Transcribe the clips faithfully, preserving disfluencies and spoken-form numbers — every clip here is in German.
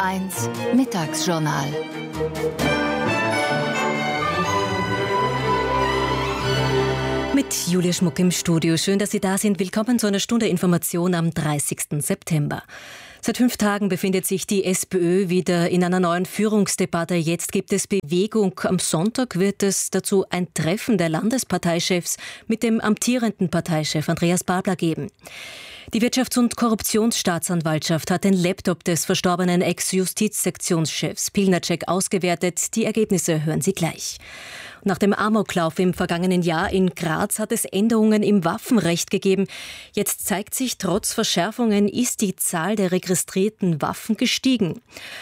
eins Mittagsjournal. Mit Julia Schmuck im Studio. Schön, dass Sie da sind. Willkommen zu einer Stunde Information am dreißigsten September. Seit fünf Tagen befindet sich die SPÖ wieder in einer neuen Führungsdebatte. Jetzt gibt es Bewegung. Am Sonntag wird es dazu ein Treffen der Landesparteichefs mit dem amtierenden Parteichef Andreas Babler geben. Die Wirtschafts- und Korruptionsstaatsanwaltschaft hat den Laptop des verstorbenen Ex-Justizsektionschefs Pilnacek ausgewertet. Die Ergebnisse hören Sie gleich. Nach dem Amoklauf im vergangenen Jahr in Graz hat es Änderungen im Waffenrecht gegeben. Jetzt zeigt sich, trotz Verschärfungen ist die Zahl der registrierten Waffen gestiegen.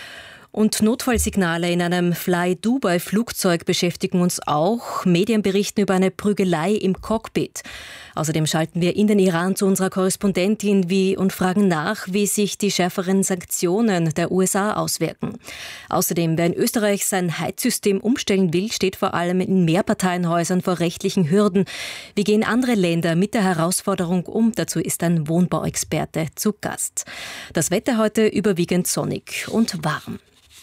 Und Notfallsignale in einem Fly-Dubai-Flugzeug beschäftigen uns auch. Medien berichten über eine Prügelei im Cockpit. Außerdem schalten wir in den Iran zu unserer Korrespondentin wie und fragen nach, wie sich die schärferen Sanktionen der U S A auswirken. Außerdem, wer in Österreich sein Heizsystem umstellen will, steht vor allem in Mehrparteienhäusern vor rechtlichen Hürden. Wie gehen andere Länder mit der Herausforderung um? Dazu ist ein Wohnbauexperte zu Gast. Das Wetter heute überwiegend sonnig und warm.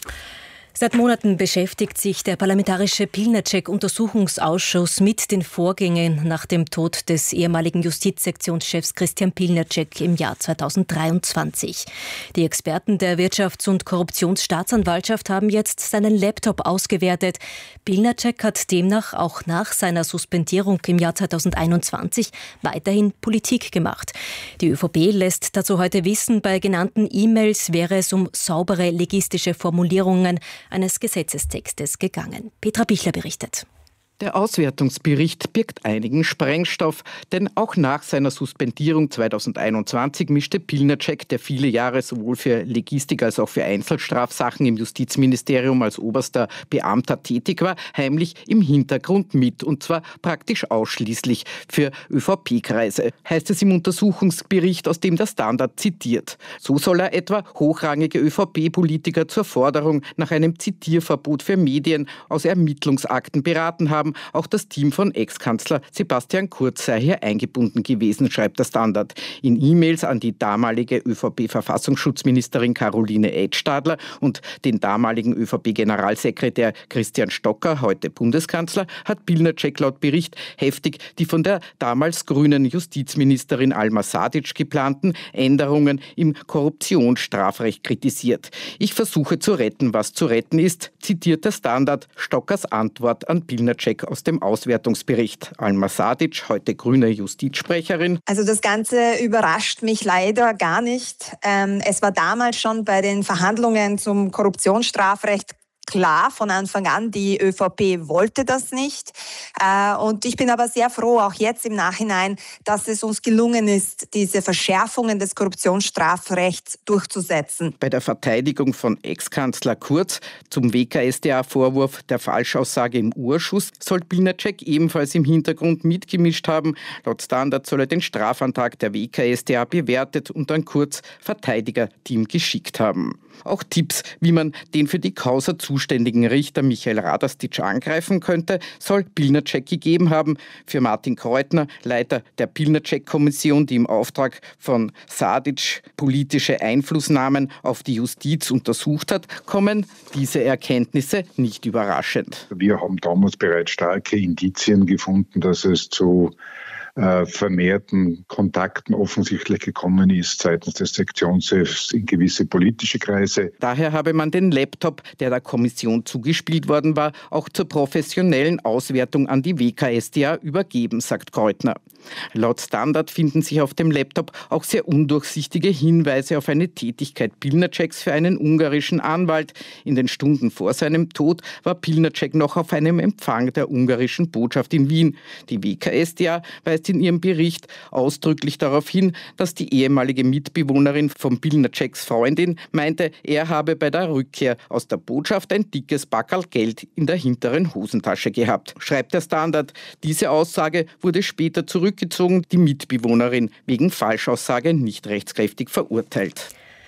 Seit Monaten beschäftigt sich der Parlamentarische Pilnacek-Untersuchungsausschuss mit den Vorgängen nach dem Tod des ehemaligen Justizsektionschefs Christian Pilnacek im Jahr zweitausenddreiundzwanzig. Die Experten der Wirtschafts- und Korruptionsstaatsanwaltschaft haben jetzt seinen Laptop ausgewertet. Pilnacek hat demnach auch nach seiner Suspendierung im Jahr zweitausendeinundzwanzig weiterhin Politik gemacht. Die ÖVP lässt dazu heute wissen, bei genannten E-Mails wäre es um saubere legistische Formulierungen eines Gesetzestextes gegangen. Petra Bichler berichtet. Der Auswertungsbericht birgt einigen Sprengstoff, denn auch nach seiner Suspendierung zweitausendeinundzwanzig mischte Pilnacek, der viele Jahre sowohl für Legistik als auch für Einzelstrafsachen im Justizministerium als oberster Beamter tätig war, heimlich im Hintergrund mit, und zwar praktisch ausschließlich für ÖVP-Kreise, heißt es im Untersuchungsbericht, aus dem der Standard zitiert. So soll er etwa hochrangige ÖVP-Politiker zur Forderung nach einem Zitierverbot für Medien aus Ermittlungsakten beraten haben. Auch das Team von Ex-Kanzler Sebastian Kurz sei hier eingebunden gewesen, schreibt der Standard. In E-Mails an die damalige ÖVP-Verfassungsschutzministerin Caroline Edstadler und den damaligen ÖVP-Generalsekretär Christian Stocker, heute Bundeskanzler, hat Pilnacek laut Bericht heftig die von der damals grünen Justizministerin Alma Sadic geplanten Änderungen im Korruptionsstrafrecht kritisiert. Ich versuche zu retten, was zu retten ist, zitiert der Standard Stockers Antwort an Pilnacek aus dem Auswertungsbericht. Alma Sadic, heute grüne Justizsprecherin. Also das Ganze überrascht mich leider gar nicht. Ähm, es war damals schon bei den Verhandlungen zum Korruptionsstrafrecht klar von Anfang an, die ÖVP wollte das nicht. Äh, und ich bin aber sehr froh, auch jetzt im Nachhinein, dass es uns gelungen ist, diese Verschärfungen des Korruptionsstrafrechts durchzusetzen. Bei der Verteidigung von Ex-Kanzler Kurz zum W K S t A-Vorwurf der Falschaussage im Urschuss soll Pilnacek ebenfalls im Hintergrund mitgemischt haben. Laut Standard soll er den Strafantrag der W K S t A bewertet und an Kurz Verteidigerteam geschickt haben. Auch Tipps, wie man den für die Causa zuständigen Richter Michael Radastitsch angreifen könnte, soll Pilnacek gegeben haben. Für Martin Kreutner, Leiter der Pilnacek-Kommission, die im Auftrag von Sadic politische Einflussnahmen auf die Justiz untersucht hat, kommen diese Erkenntnisse nicht überraschend. Wir haben damals bereits starke Indizien gefunden, dass es zu vermehrten Kontakten offensichtlich gekommen ist seitens des Sektionschefs in gewisse politische Kreise. Daher habe man den Laptop, der der Kommission zugespielt worden war, auch zur professionellen Auswertung an die W K S t A übergeben, sagt Kreutner. Laut Standard finden sich auf dem Laptop auch sehr undurchsichtige Hinweise auf eine Tätigkeit Pilnaceks für einen ungarischen Anwalt. In den Stunden vor seinem Tod war Pilnacek noch auf einem Empfang der ungarischen Botschaft in Wien. Die W K S t A weist in ihrem Bericht ausdrücklich darauf hin, dass die ehemalige Mitbewohnerin von Pilnaceks Freundin meinte, er habe bei der Rückkehr aus der Botschaft ein dickes Backerl Geld in der hinteren Hosentasche gehabt, schreibt der Standard. Diese Aussage wurde später zurückgezogen, die Mitbewohnerin wegen Falschaussage nicht rechtskräftig verurteilt.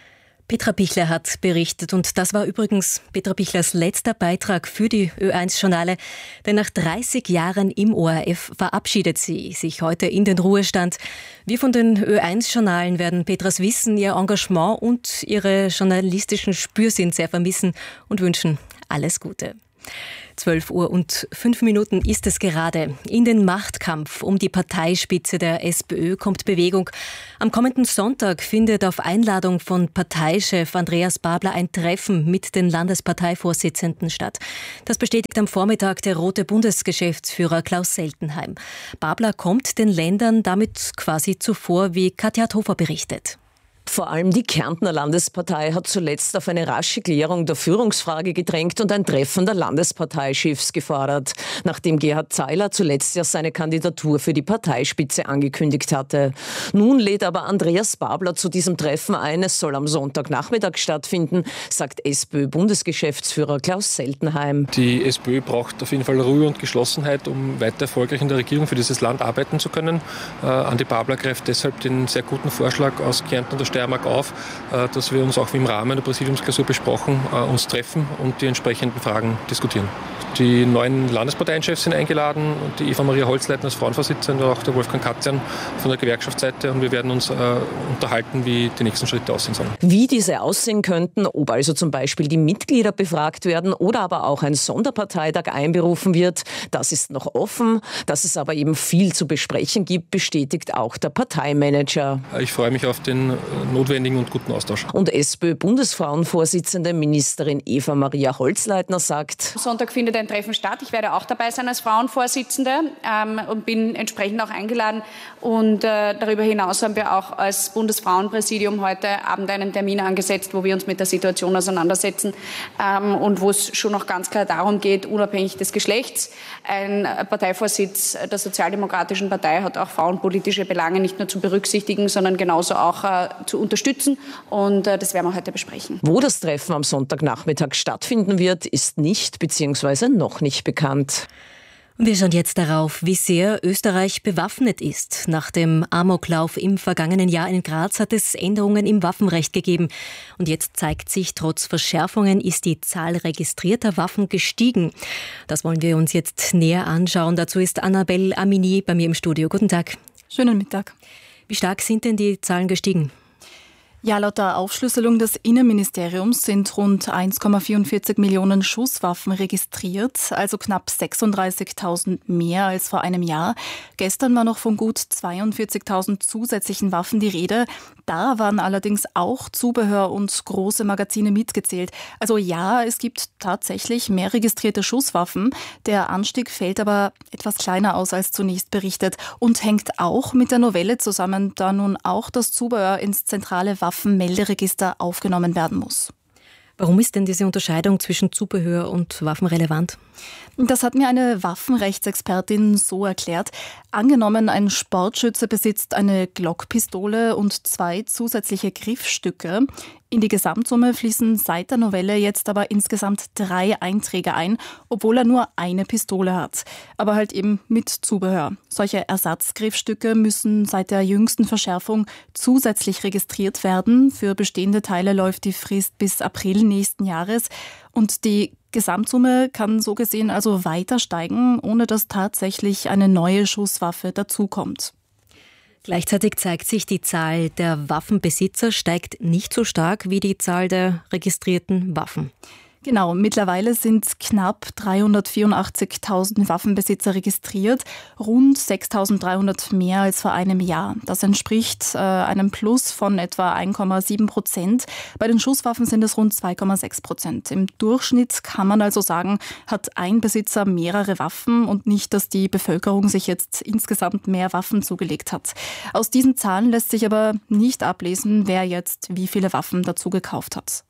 Petra Pichler hat berichtet und das war übrigens Petra Pichlers letzter Beitrag für die Ö eins Journale, denn nach dreißig Jahren im O R F verabschiedet sie sich heute in den Ruhestand. Wir von den Ö eins Journalen werden Petras Wissen, ihr Engagement und ihre journalistischen Spürsinn sehr vermissen und wünschen alles Gute. zwölf Uhr und fünf Minuten ist es gerade. In den Machtkampf um die Parteispitze der SPÖ kommt Bewegung. Am kommenden Sonntag findet auf Einladung von Parteichef Andreas Babler ein Treffen mit den Landesparteivorsitzenden statt. Das bestätigt am Vormittag der rote Bundesgeschäftsführer Klaus Seltenheim. Babler kommt den Ländern damit quasi zuvor, wie Katja Hofer berichtet. Vor allem die Kärntner Landespartei hat zuletzt auf eine rasche Klärung der Führungsfrage gedrängt und ein Treffen der Landesparteichefs gefordert, nachdem Gerhard Zeiler zuletzt ja seine Kandidatur für die Parteispitze angekündigt hatte. Nun lädt aber Andreas Babler zu diesem Treffen ein. Es soll am Sonntagnachmittag stattfinden, sagt SPÖ-Bundesgeschäftsführer Klaus Seltenheim. Die SPÖ braucht auf jeden Fall Ruhe und Geschlossenheit, um weiter erfolgreich in der Regierung für dieses Land arbeiten zu können. Äh, Andi Babler greift deshalb den sehr guten Vorschlag aus Kärnten und der Steiermark auf, dass wir uns auch wie im Rahmen der Präsidiumsklausur besprochen, uns treffen und die entsprechenden Fragen diskutieren. Die neuen Landesparteienchefs sind eingeladen, die Eva Maria Holzleitner als Frauenvorsitzende und auch der Wolfgang Katzian von der Gewerkschaftsseite, und wir werden uns äh, unterhalten, wie die nächsten Schritte aussehen sollen. Wie diese aussehen könnten, ob also zum Beispiel die Mitglieder befragt werden oder aber auch ein Sonderparteitag einberufen wird, das ist noch offen. Dass es aber eben viel zu besprechen gibt, bestätigt auch der Parteimanager. Ich freue mich auf den notwendigen und guten Austausch. Und SPÖ-Bundesfrauenvorsitzende Ministerin Eva Maria Holzleitner sagt: Am Sonntag findet ein Treffen statt. Ich werde auch dabei sein als Frauenvorsitzende ähm, und bin entsprechend auch eingeladen. Und äh, darüber hinaus haben wir auch als Bundesfrauenpräsidium heute Abend einen Termin angesetzt, wo wir uns mit der Situation auseinandersetzen ähm, und wo es schon noch ganz klar darum geht, unabhängig des Geschlechts. Ein Parteivorsitz der Sozialdemokratischen Partei hat auch frauenpolitische Belange nicht nur zu berücksichtigen, sondern genauso auch äh, zu unterstützen. Und äh, das werden wir heute besprechen. Wo das Treffen am Sonntagnachmittag stattfinden wird, ist nicht bzw. noch nicht bekannt. Wir schauen jetzt darauf, wie sehr Österreich bewaffnet ist. Nach dem Amoklauf im vergangenen Jahr in Graz hat es Änderungen im Waffenrecht gegeben. Und jetzt zeigt sich, trotz Verschärfungen ist die Zahl registrierter Waffen gestiegen. Das wollen wir uns jetzt näher anschauen. Dazu ist Annabelle Amini bei mir im Studio. Guten Tag. Schönen Mittag. Wie stark sind denn die Zahlen gestiegen? Ja, laut der Aufschlüsselung des Innenministeriums sind rund eins Komma vierundvierzig Millionen Schusswaffen registriert, also knapp sechsunddreißigtausend mehr als vor einem Jahr. Gestern war noch von gut zweiundvierzigtausend zusätzlichen Waffen die Rede. Da waren allerdings auch Zubehör und große Magazine mitgezählt. Also ja, es gibt tatsächlich mehr registrierte Schusswaffen. Der Anstieg fällt aber etwas kleiner aus als zunächst berichtet und hängt auch mit der Novelle zusammen, da nun auch das Zubehör ins zentrale Waffenmelderegister aufgenommen werden muss. Warum ist denn diese Unterscheidung zwischen Zubehör und Waffen relevant? Das hat mir eine Waffenrechtsexpertin so erklärt. Angenommen, ein Sportschütze besitzt eine Glock-Pistole und zwei zusätzliche Griffstücke. In die Gesamtsumme fließen seit der Novelle jetzt aber insgesamt drei Einträge ein, obwohl er nur eine Pistole hat. Aber halt eben mit Zubehör. Solche Ersatzgriffstücke müssen seit der jüngsten Verschärfung zusätzlich registriert werden. Für bestehende Teile läuft die Frist bis April nächsten Jahres. Und die Gesamtsumme kann so gesehen also weiter steigen, ohne dass tatsächlich eine neue Schusswaffe dazukommt. Gleichzeitig zeigt sich, die Zahl der Waffenbesitzer steigt nicht so stark wie die Zahl der registrierten Waffen. Genau, mittlerweile sind knapp dreihundertvierundachtzigtausend Waffenbesitzer registriert, rund sechstausenddreihundert mehr als vor einem Jahr. Das entspricht äh, einem Plus von etwa eins Komma sieben Prozent. Bei den Schusswaffen sind es rund zwei Komma sechs Prozent. Im Durchschnitt kann man also sagen, hat ein Besitzer mehrere Waffen und nicht, dass die Bevölkerung sich jetzt insgesamt mehr Waffen zugelegt hat. Aus diesen Zahlen lässt sich aber nicht ablesen, wer jetzt wie viele Waffen dazu gekauft hat.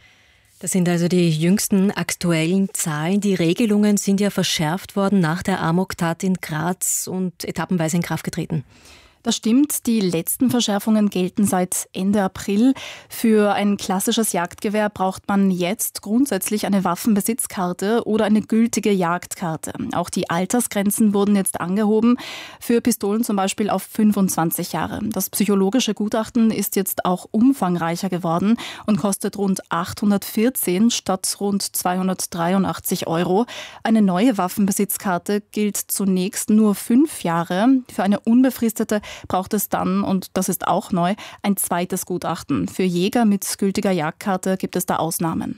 Das sind also die jüngsten aktuellen Zahlen. Die Regelungen sind ja verschärft worden nach der Amoktat in Graz und etappenweise in Kraft getreten. Das stimmt, die letzten Verschärfungen gelten seit Ende April. Für ein klassisches Jagdgewehr braucht man jetzt grundsätzlich eine Waffenbesitzkarte oder eine gültige Jagdkarte. Auch die Altersgrenzen wurden jetzt angehoben, für Pistolen zum Beispiel auf fünfundzwanzig Jahre. Das psychologische Gutachten ist jetzt auch umfangreicher geworden und kostet rund achthundertvierzehn statt rund zweihundertdreiundachtzig Euro. Eine neue Waffenbesitzkarte gilt zunächst nur fünf Jahre. Für eine unbefristete braucht es dann, und das ist auch neu, ein zweites Gutachten. Für Jäger mit gültiger Jagdkarte gibt es da Ausnahmen.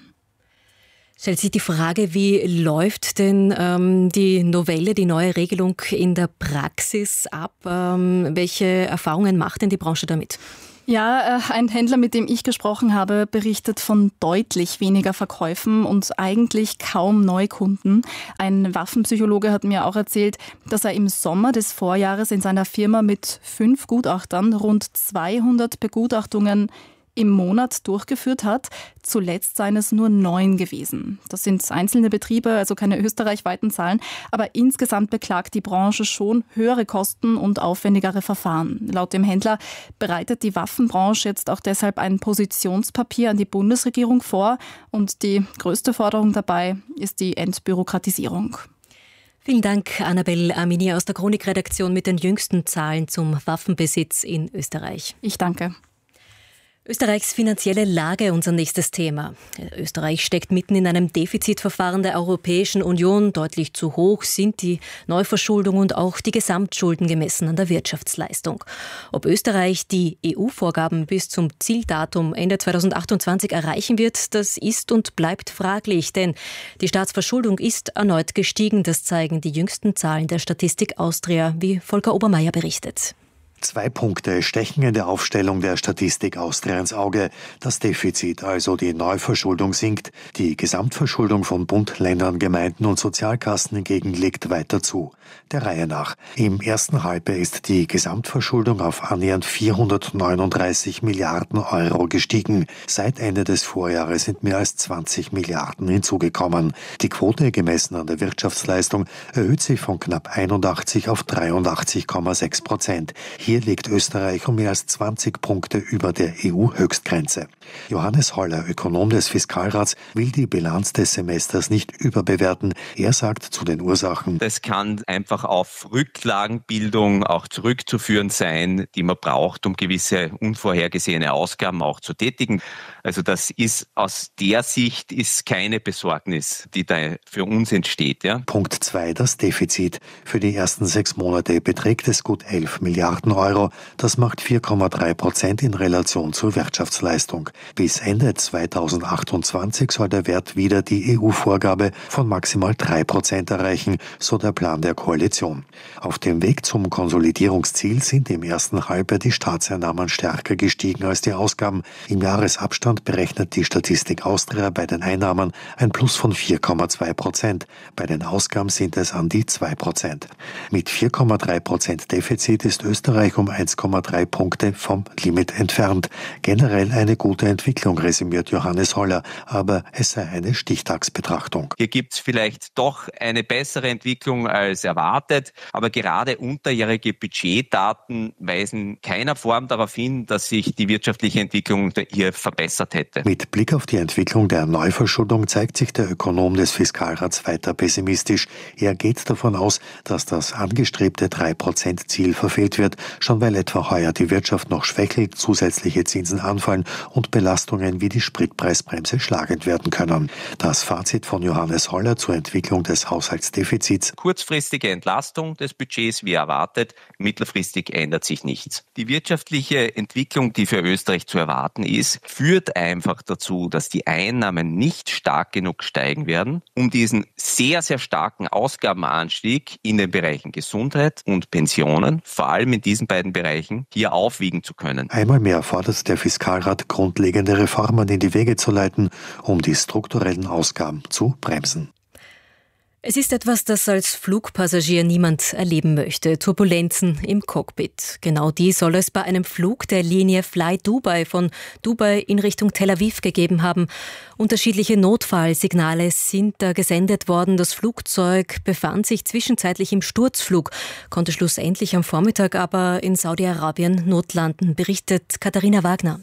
Stellt sich die Frage, wie läuft denn ähm, die Novelle, die neue Regelung in der Praxis ab? Ähm, welche Erfahrungen macht denn die Branche damit? Ja, ein Händler, mit dem ich gesprochen habe, berichtet von deutlich weniger Verkäufen und eigentlich kaum Neukunden. Ein Waffenpsychologe hat mir auch erzählt, dass er im Sommer des Vorjahres in seiner Firma mit fünf Gutachtern rund zweihundert Begutachtungen im Monat durchgeführt hat. Zuletzt seien es nur neun gewesen. Das sind einzelne Betriebe, also keine österreichweiten Zahlen. Aber insgesamt beklagt die Branche schon höhere Kosten und aufwendigere Verfahren. Laut dem Händler bereitet die Waffenbranche jetzt auch deshalb ein Positionspapier an die Bundesregierung vor. Und die größte Forderung dabei ist die Entbürokratisierung. Vielen Dank, Annabelle Arminia aus der Chronikredaktion mit den jüngsten Zahlen zum Waffenbesitz in Österreich. Ich danke. Österreichs finanzielle Lage, unser nächstes Thema. Österreich steckt mitten in einem Defizitverfahren der Europäischen Union. Deutlich zu hoch sind die Neuverschuldung und auch die Gesamtschulden gemessen an der Wirtschaftsleistung. Ob Österreich die E U-Vorgaben bis zum Zieldatum Ende zweitausendachtundzwanzig erreichen wird, das ist und bleibt fraglich. Denn die Staatsverschuldung ist erneut gestiegen. Das zeigen die jüngsten Zahlen der Statistik Austria, wie Volker Obermeier berichtet. Zwei Punkte stechen in der Aufstellung der Statistik Austria ins Auge. Das Defizit, also die Neuverschuldung, sinkt. Die Gesamtverschuldung von Bund, Ländern, Gemeinden und Sozialkassen hingegen legt weiter zu. Der Reihe nach. Im ersten Halbjahr ist die Gesamtverschuldung auf annähernd vierhundertneununddreißig Milliarden Euro gestiegen. Seit Ende des Vorjahres sind mehr als zwanzig Milliarden hinzugekommen. Die Quote, gemessen an der Wirtschaftsleistung, erhöht sich von knapp einundachtzig auf dreiundachtzig Komma sechs Prozent. Hier liegt Österreich um mehr als zwanzig Punkte über der E U-Höchstgrenze. Johannes Holler, Ökonom des Fiskalrats, will die Bilanz des Semesters nicht überbewerten. Er sagt zu den Ursachen: Das kann einfach auf Rücklagenbildung auch zurückzuführen sein, die man braucht, um gewisse unvorhergesehene Ausgaben auch zu tätigen. Also das ist aus der Sicht ist keine Besorgnis, die da für uns entsteht. Ja. Punkt zwei, das Defizit. Für die ersten sechs Monate beträgt es gut elf Milliarden Euro. Das macht vier Komma drei Prozent in Relation zur Wirtschaftsleistung. Bis Ende zweitausendachtundzwanzig soll der Wert wieder die E U-Vorgabe von maximal drei Prozent erreichen, so der Plan der Koalition. Auf dem Weg zum Konsolidierungsziel sind im ersten Halbjahr die Staatseinnahmen stärker gestiegen als die Ausgaben. Im Jahresabstand berechnet die Statistik Austria bei den Einnahmen ein Plus von vier Komma zwei Prozent. Bei den Ausgaben sind es an die zwei Prozent. Mit vier Komma drei Prozent Defizit ist Österreich um eins Komma drei Punkte vom Limit entfernt. Generell eine gute Entwicklung, resümiert Johannes Holler, aber es sei eine Stichtagsbetrachtung. Hier gibt es vielleicht doch eine bessere Entwicklung als erwartet, aber gerade unterjährige Budgetdaten weisen keiner Form darauf hin, dass sich die wirtschaftliche Entwicklung hier verbessert hätte. Mit Blick auf die Entwicklung der Neuverschuldung zeigt sich der Ökonom des Fiskalrats weiter pessimistisch. Er geht davon aus, dass das angestrebte drei Prozent Ziel verfehlt wird, schon weil etwa heuer die Wirtschaft noch schwächelt, zusätzliche Zinsen anfallen und Belastungen wie die Spritpreisbremse schlagend werden können. Das Fazit von Johannes Holler zur Entwicklung des Haushaltsdefizits: Kurzfristige Entlastung des Budgets wie erwartet, mittelfristig ändert sich nichts. Die wirtschaftliche Entwicklung, die für Österreich zu erwarten ist, führt einfach dazu, dass die Einnahmen nicht stark genug steigen werden, um diesen sehr, sehr starken Ausgabenanstieg in den Bereichen Gesundheit und Pensionen, vor allem in diesen beiden Bereichen, hier aufwiegen zu können. Einmal mehr fordert der Fiskalrat, grundlegende Reformen in die Wege zu leiten, um die strukturellen Ausgaben zu bremsen. Es ist etwas, das als Flugpassagier niemand erleben möchte. Turbulenzen im Cockpit. Genau die soll es bei einem Flug der Linie Fly Dubai von Dubai in Richtung Tel Aviv gegeben haben. Unterschiedliche Notfallsignale sind da gesendet worden. Das Flugzeug befand sich zwischenzeitlich im Sturzflug, konnte schlussendlich am Vormittag aber in Saudi-Arabien notlanden, berichtet Katharina Wagner.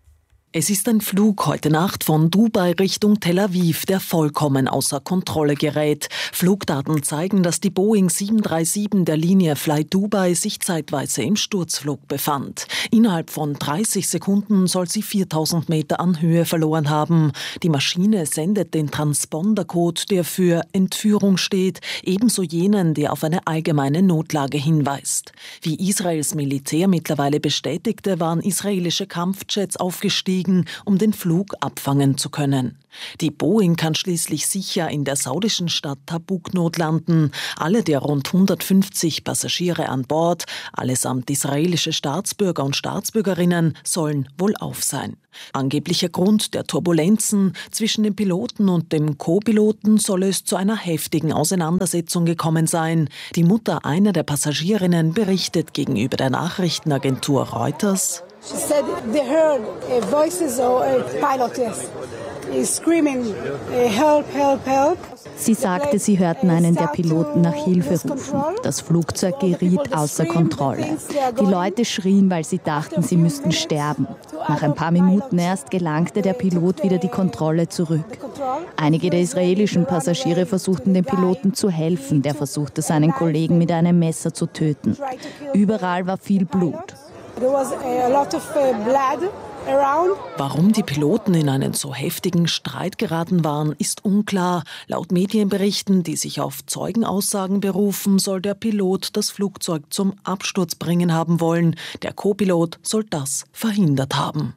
Es ist ein Flug heute Nacht von Dubai Richtung Tel Aviv, der vollkommen außer Kontrolle gerät. Flugdaten zeigen, dass die Boeing sieben drei sieben der Linie Fly Dubai sich zeitweise im Sturzflug befand. Innerhalb von dreißig Sekunden soll sie viertausend Meter an Höhe verloren haben. Die Maschine sendet den Transpondercode, der für Entführung steht, ebenso jenen, der auf eine allgemeine Notlage hinweist. Wie Israels Militär mittlerweile bestätigte, waren israelische Kampfjets aufgestiegen, um den Flug abfangen zu können. Die Boeing kann schließlich sicher in der saudischen Stadt Tabuk notlanden. Alle der rund hundertfünfzig Passagiere an Bord, allesamt israelische Staatsbürger und Staatsbürgerinnen, sollen wohlauf sein. Angeblicher Grund der Turbulenzen zwischen dem Piloten und dem Co-Piloten soll es zu einer heftigen Auseinandersetzung gekommen sein. Die Mutter einer der Passagierinnen berichtet gegenüber der Nachrichtenagentur Reuters: She said they heard uh, voices of a pilot, yes. He's screaming, uh, help, help, help. Sie sagte, sie hörten einen der Piloten nach Hilfe rufen. Das Flugzeug geriet außer Kontrolle. Die Leute schrien, weil sie dachten, sie müssten sterben. Nach ein paar Minuten erst gelangte der Pilot wieder die Kontrolle zurück. Einige der israelischen Passagiere versuchten dem Piloten zu helfen. Der versuchte, seinen Kollegen mit einem Messer zu töten. Überall war viel Blut. There was a lot of blood around. Warum die Piloten in einen so heftigen Streit geraten waren, ist unklar. Laut Medienberichten, die sich auf Zeugenaussagen berufen, soll der Pilot das Flugzeug zum Absturz bringen haben wollen. Der Co-Pilot soll das verhindert haben.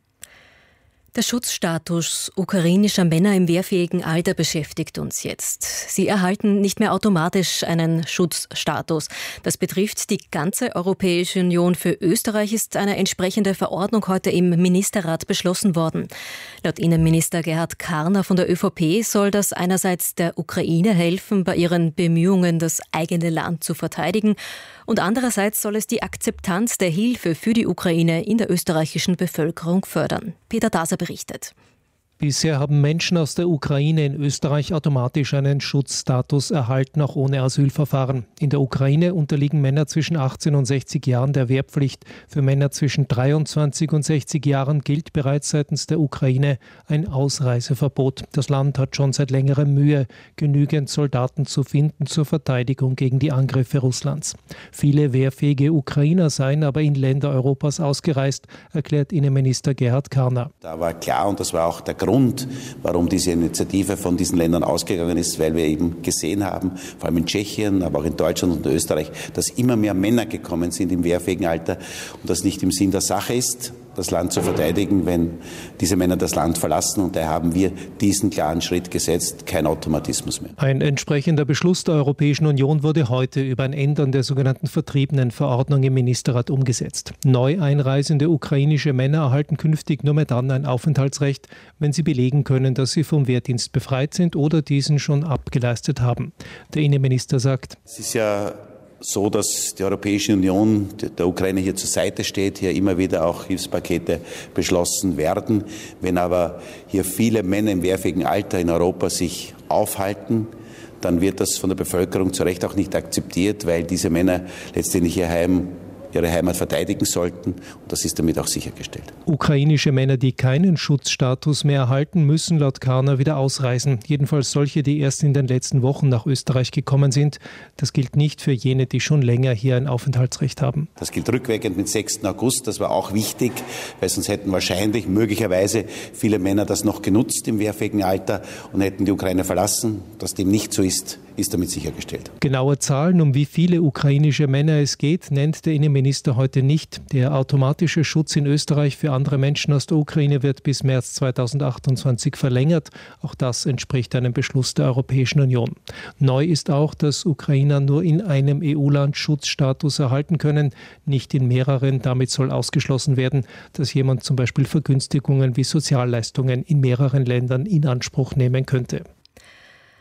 Der Schutzstatus ukrainischer Männer im wehrfähigen Alter beschäftigt uns jetzt. Sie erhalten nicht mehr automatisch einen Schutzstatus. Das betrifft die ganze Europäische Union. Für Österreich ist eine entsprechende Verordnung heute im Ministerrat beschlossen worden. Laut Innenminister Gerhard Karner von der ÖVP soll das einerseits der Ukraine helfen, bei ihren Bemühungen, das eigene Land zu verteidigen, und andererseits soll es die Akzeptanz der Hilfe für die Ukraine in der österreichischen Bevölkerung fördern. Peter Daser berichtet. Bisher haben Menschen aus der Ukraine in Österreich automatisch einen Schutzstatus erhalten, auch ohne Asylverfahren. In der Ukraine unterliegen Männer zwischen achtzehn und sechzig Jahren der Wehrpflicht. Für Männer zwischen dreiundzwanzig und sechzig Jahren gilt bereits seitens der Ukraine ein Ausreiseverbot. Das Land hat schon seit längerem Mühe, genügend Soldaten zu finden zur Verteidigung gegen die Angriffe Russlands. Viele wehrfähige Ukrainer seien aber in Länder Europas ausgereist, erklärt Innenminister Gerhard Karner. Da war klar, und das war auch der Grund, warum diese Initiative von diesen Ländern ausgegangen ist, weil wir eben gesehen haben, vor allem in Tschechien, aber auch in Deutschland und Österreich, dass immer mehr Männer gekommen sind im wehrfähigen Alter und das nicht im Sinn der Sache ist, das Land zu verteidigen, wenn diese Männer das Land verlassen. Und daher haben wir diesen klaren Schritt gesetzt, kein Automatismus mehr. Ein entsprechender Beschluss der Europäischen Union wurde heute über ein Ändern der sogenannten Vertriebenenverordnung im Ministerrat umgesetzt. Neu einreisende ukrainische Männer erhalten künftig nur mehr dann ein Aufenthaltsrecht, wenn sie belegen können, dass sie vom Wehrdienst befreit sind oder diesen schon abgeleistet haben. Der Innenminister sagt: Es ist ja so, dass die Europäische Union der Ukraine hier zur Seite steht, hier immer wieder auch Hilfspakete beschlossen werden. Wenn aber hier viele Männer im wehrfähigen Alter in Europa sich aufhalten, dann wird das von der Bevölkerung zu Recht auch nicht akzeptiert, weil diese Männer letztendlich ihr Heim ihre Heimat verteidigen sollten, und das ist damit auch sichergestellt. Ukrainische Männer, die keinen Schutzstatus mehr erhalten, müssen laut Karner wieder ausreisen. Jedenfalls solche, die erst in den letzten Wochen nach Österreich gekommen sind. Das gilt nicht für jene, die schon länger hier ein Aufenthaltsrecht haben. Das gilt rückwirkend mit sechsten August. Das war auch wichtig, weil sonst hätten wahrscheinlich möglicherweise viele Männer das noch genutzt im wehrfähigen Alter und hätten die Ukraine verlassen. Dass dem nicht so ist, ist damit sichergestellt. Genaue Zahlen, um wie viele ukrainische Männer es geht, nennt der Innenminister heute nicht. Der automatische Schutz in Österreich für andere Menschen aus der Ukraine wird bis März zweitausendachtundzwanzig verlängert. Auch das entspricht einem Beschluss der Europäischen Union. Neu ist auch, dass Ukrainer nur in einem E U-Land Schutzstatus erhalten können, nicht in mehreren. Damit soll ausgeschlossen werden, dass jemand zum Beispiel Vergünstigungen wie Sozialleistungen in mehreren Ländern in Anspruch nehmen könnte.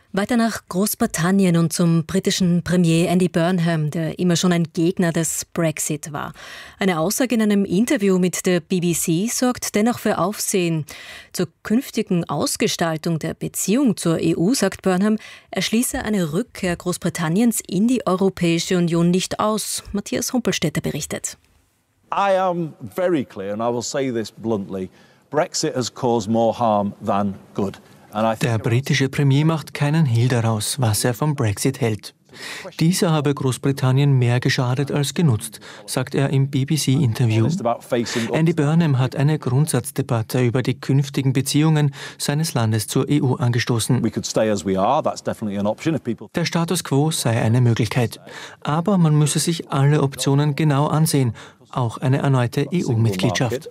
Weiter nach Großbritannien und zum britischen Premier Andy Burnham, der immer schon ein Gegner des Brexit war. Eine Aussage in einem Interview mit der B B C sorgt dennoch für Aufsehen. Zur künftigen Ausgestaltung der Beziehung zur E U, sagt Burnham, er schließe eine Rückkehr Großbritanniens in die Europäische Union nicht aus. Matthias Humpelstädter berichtet. I am very clear, and I will say this bluntly, Brexit has caused more harm than good. Der britische Premier macht keinen Hehl daraus, was er vom Brexit hält. Dieser habe Großbritannien mehr geschadet als genutzt, sagt er im B B C-Interview. Andy Burnham hat eine Grundsatzdebatte über die künftigen Beziehungen seines Landes zur E U angestoßen. Der Status quo sei eine Möglichkeit. Aber man müsse sich alle Optionen genau ansehen, auch eine erneute E U-Mitgliedschaft.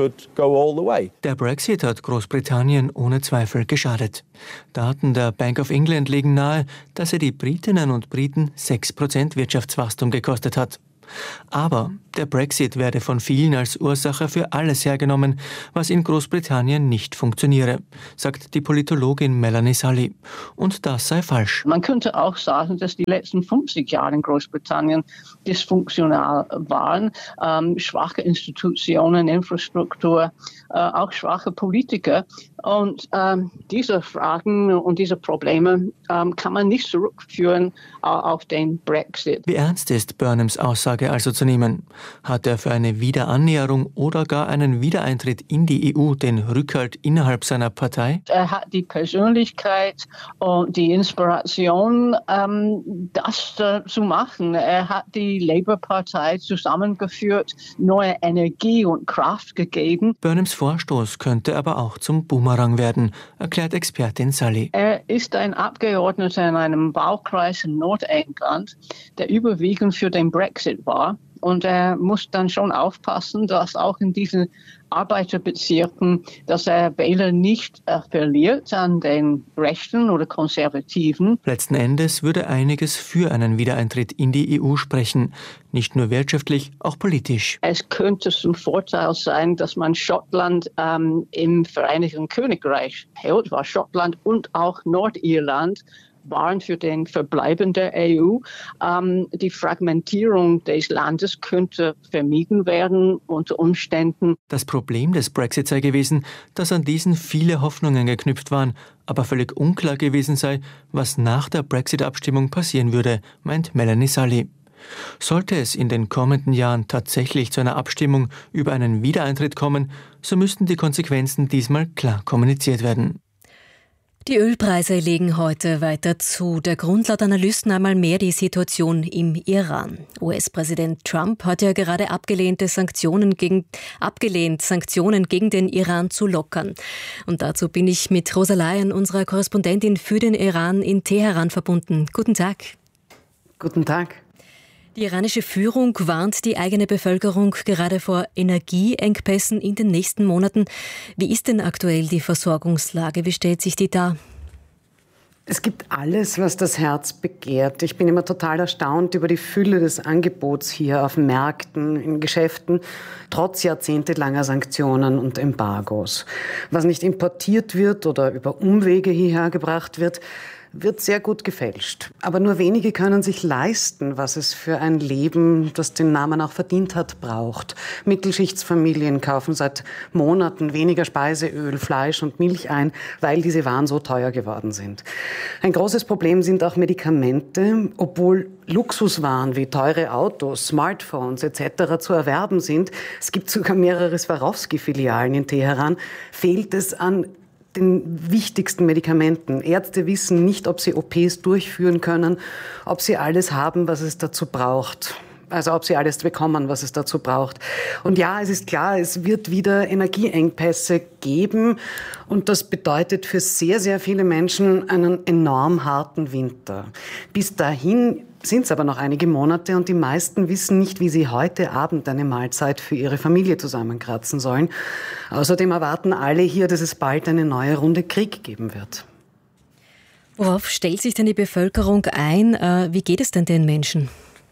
Der Brexit hat Großbritannien ohne Zweifel geschadet. Daten der Bank of England legen nahe, dass er die Britinnen und Briten sechs Prozent Wirtschaftswachstum gekostet hat. Aber der Brexit werde von vielen als Ursache für alles hergenommen, was in Großbritannien nicht funktioniere, sagt die Politologin Melanie Sully. Und das sei falsch. Man könnte auch sagen, dass die letzten fünfzig Jahre in Großbritannien dysfunktional waren. Ähm, schwache Institutionen, Infrastruktur, äh, auch schwache Politiker. Und ähm, diese Fragen und diese Probleme ähm, kann man nicht zurückführen äh, auf den Brexit. Wie ernst ist Burnhams Aussage also zu nehmen? Hat er für eine Wiederannäherung oder gar einen Wiedereintritt in die E U den Rückhalt innerhalb seiner Partei? Er hat die Persönlichkeit und die Inspiration, ähm, das äh, zu machen. Er hat die Labour-Partei zusammengeführt, neue Energie und Kraft gegeben. Burnhams Vorstoß könnte aber auch zum Boomerang werden, erklärt Expertin Sully. Er ist ein Abgeordneter in einem Wahlkreis in Nordengland, der überwiegend für den Brexit war. Und er muss dann schon aufpassen, dass auch in diesen Arbeiterbezirken, dass er Wähler nicht äh, verliert an den Rechten oder Konservativen. Letzten Endes würde einiges für einen Wiedereintritt in die E U sprechen. Nicht nur wirtschaftlich, auch politisch. Es könnte zum Vorteil sein, dass man Schottland ähm, im Vereinigten Königreich hält, war Schottland und auch Nordirland waren für den Verbleiben der E U. Ähm, die Fragmentierung des Landes könnte vermieden werden unter Umständen. Das Problem des Brexit sei gewesen, dass an diesen viele Hoffnungen geknüpft waren, aber völlig unklar gewesen sei, was nach der Brexit-Abstimmung passieren würde, meint Melanie Sully. Sollte es in den kommenden Jahren tatsächlich zu einer Abstimmung über einen Wiedereintritt kommen, so müssten die Konsequenzen diesmal klar kommuniziert werden. Die Ölpreise legen heute weiter zu. Der Grund laut Analysten einmal mehr die Situation im Iran. U S-Präsident Trump hat ja gerade abgelehnte Sanktionen gegen, abgelehnt, Sanktionen gegen den Iran zu lockern. Und dazu bin ich mit Rosa Layen, unserer Korrespondentin für den Iran in Teheran, verbunden. Guten Tag. Guten Tag. Die iranische Führung warnt die eigene Bevölkerung gerade vor Energieengpässen in den nächsten Monaten. Wie ist denn aktuell die Versorgungslage? Wie stellt sich die dar? Es gibt alles, was das Herz begehrt. Ich bin immer total erstaunt über die Fülle des Angebots hier auf Märkten, in Geschäften, trotz jahrzehntelanger Sanktionen und Embargos. Was nicht importiert wird oder über Umwege hierher gebracht wird, wird sehr gut gefälscht. Aber nur wenige können sich leisten, was es für ein Leben, das den Namen auch verdient hat, braucht. Mittelschichtsfamilien kaufen seit Monaten weniger Speiseöl, Fleisch und Milch ein, weil diese Waren so teuer geworden sind. Ein großes Problem sind auch Medikamente. Obwohl Luxuswaren wie teure Autos, Smartphones et cetera zu erwerben sind, es gibt sogar mehrere Swarovski-Filialen in Teheran, fehlt es an den wichtigsten Medikamenten. Ärzte wissen nicht, ob sie O Ps durchführen können, ob sie alles haben, was es dazu braucht. Also ob sie alles bekommen, was es dazu braucht. Und ja, es ist klar, es wird wieder Energieengpässe geben. Und das bedeutet für sehr, sehr viele Menschen einen enorm harten Winter. Bis dahin sind es aber noch einige Monate und die meisten wissen nicht, wie sie heute Abend eine Mahlzeit für ihre Familie zusammenkratzen sollen. Außerdem erwarten alle hier, dass es bald eine neue Runde Krieg geben wird. Worauf stellt sich denn die Bevölkerung ein? Wie geht es denn den Menschen?